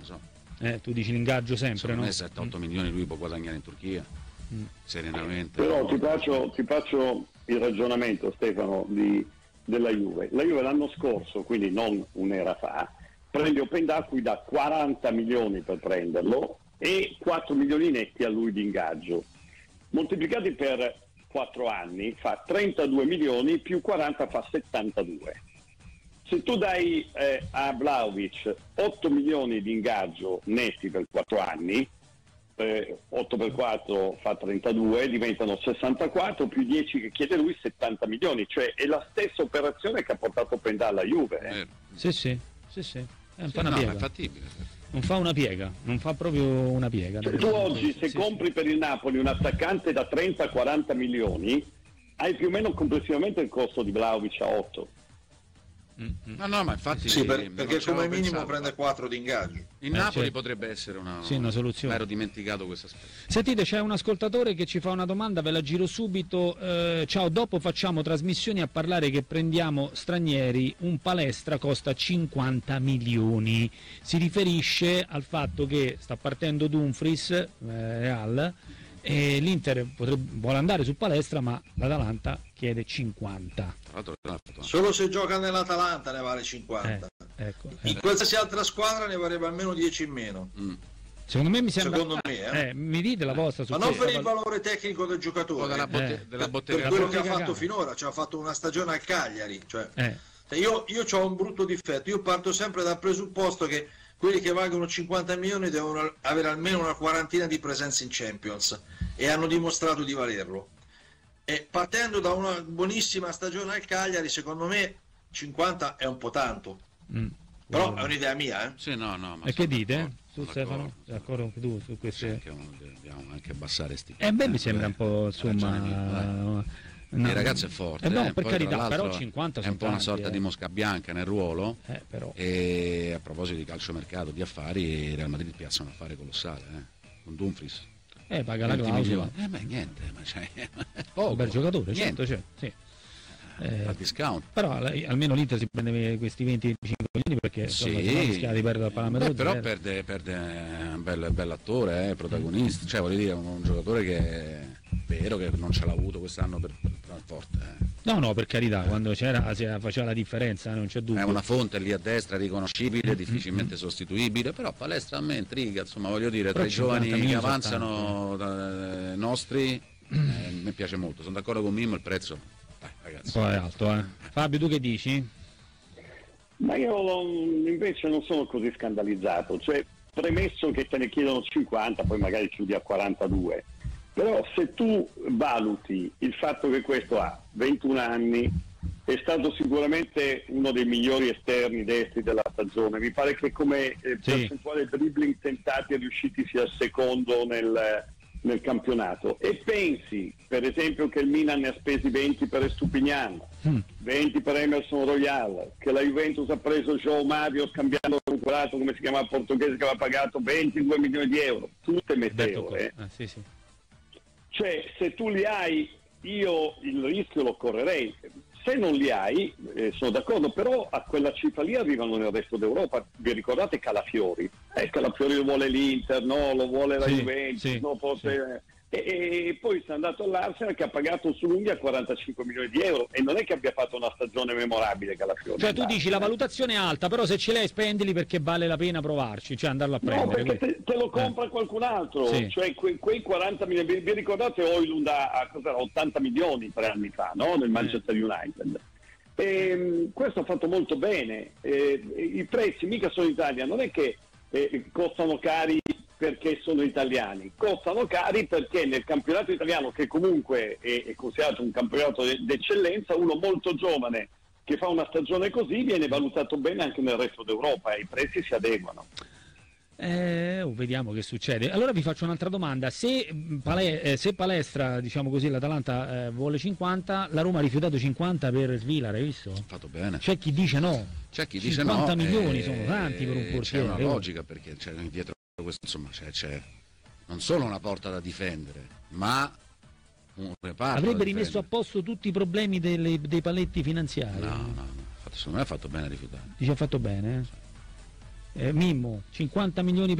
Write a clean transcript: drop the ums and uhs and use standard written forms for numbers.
so. Tu dici l'ingaggio sempre, no? 7-8 milioni lui può guadagnare in Turchia, serenamente. Però ti faccio il ragionamento, Stefano, della Juve. La Juve l'anno scorso, quindi non un'era fa, prende Opendacqui da 40 milioni per prenderlo e 4 milioni netti a lui di ingaggio. Moltiplicati per 4 anni fa 32 milioni, più 40 fa 72. Se tu dai a Vlahovic 8 milioni di ingaggio netti per 4 anni, 8 per 4 fa 32, diventano 64, più 10 che chiede lui, 70 milioni, cioè è la stessa operazione che ha portato Pendà alla Juve. Sì. Fa una piega. È fattibile. Non fa una piega, non fa proprio una piega. Cioè, tu oggi se compri per il Napoli un attaccante da 30-40 milioni, hai più o meno complessivamente il costo di Vlahovic a 8. No, ma infatti sì, perché come minimo prende 4 di ingaggio. Il Napoli potrebbe essere una soluzione. Ero dimenticato questo aspetto. Sentite, c'è un ascoltatore che ci fa una domanda, ve la giro subito. Ciao, dopo facciamo trasmissioni a parlare che prendiamo stranieri, un Palestra costa 50 milioni. Si riferisce al fatto che sta partendo Dumfries, Real, e l'Inter vuole andare su Palestra, ma l'Atalanta chiede 50. Solo se gioca nell'Atalanta ne vale 50. In qualsiasi altra squadra ne varrebbe almeno 10 in meno. Secondo me mi sembra. Secondo me, mi dite la vostra su ma non per il valore tecnico del giocatore, della bottega, per quello che ha fatto finora, cioè ha fatto una stagione al Cagliari. Io ho un brutto difetto, io parto sempre dal presupposto che quelli che valgono 50 milioni devono avere almeno una quarantina di presenze in Champions e hanno dimostrato di valerlo. E partendo da una buonissima stagione al Cagliari, secondo me 50 è un po' tanto. Però è un'idea mia, Sì, ma e che dite? Tu Stefano? Sei d'accordo anche tu su queste? Dobbiamo anche abbassare sti. Mi sembra un po', insomma. Il ragazzo è forte, per poi, carità, però 50 è un po' una sorta di mosca bianca nel ruolo. Però. E a proposito di calciomercato, di affari, il Real Madrid piazza un affare colossale, con Dumfries. Paga la clausola. Niente, ma c'è un bel giocatore, certo, sì. A discount. Però almeno l'Inter si prende questi 20-25 milioni perché rischiava di perdere il parametro. Però perde un bel attore, protagonista, cioè voglio dire un giocatore che è vero che non ce l'ha avuto quest'anno per forte. No, per carità, quando c'era faceva la differenza, non c'è dubbio. È una fonte lì a destra riconoscibile, difficilmente sostituibile, però Palestra a me intriga, insomma voglio dire, tra i giovani che avanzano nostri, mi piace molto, sono d'accordo con Mimmo, il prezzo ragazzi. Poi è alto, Fabio, tu che dici? Ma io invece non sono così scandalizzato, cioè premesso che te ne chiedono 50, poi magari chiudi a 42, però se tu valuti il fatto che questo ha 21 anni, è stato sicuramente uno dei migliori esterni destri della stagione, mi pare che come percentuale dribbling tentati e riusciti sia secondo nel campionato, e pensi per esempio che il Milan ne ha spesi 20 per Estupinian, 20 per Emerson Royal, che la Juventus ha preso João Mario scambiando con un curato, come si chiama, portoghese, che aveva pagato 22 milioni di euro, tutte meteore. Sì. Cioè se tu li hai, io il rischio lo correrei, se non li hai sono d'accordo, però a quella cifra lì arrivano nel resto d'Europa. Vi ricordate Calafiori? Calafiori lo vuole l'Inter, no, lo vuole la Juventus, no, forse. E poi si è andato all'Arsenal che ha pagato sull'unghia 45 milioni di euro e non è che abbia fatto una stagione memorabile Calafiori. Cioè tu dici la valutazione è alta, però se ce l'hai spendili perché vale la pena provarci, cioè andarlo a prendere. No, perché te lo compra qualcun altro, cioè quei 40 milioni, vi ricordate Højlund a 80 milioni 3 anni fa, no? Nel Manchester United. Questo ha fatto molto bene, i prezzi mica sono in Italia, non è che costano cari perché sono italiani, costano cari perché nel campionato italiano, che comunque è considerato un campionato d'eccellenza, uno molto giovane che fa una stagione così viene valutato bene anche nel resto d'Europa e i prezzi si adeguano. Vediamo che succede. Allora vi faccio un'altra domanda: se Palestra, diciamo così, l'Atalanta vuole 50, la Roma ha rifiutato 50 per Svilar, hai visto? Fatto bene. C'è chi dice no. C'è chi dice 50 milioni sono tanti per un portiere. C'è una logica, perché c'è dietro questo, insomma, c'è non solo una porta da difendere, ma un reparto. Avrebbe rimesso a posto tutti i problemi dei paletti finanziari. No. Secondo me ha fatto bene a rifiutare. Dice ha fatto bene, Mimmo, 50 milioni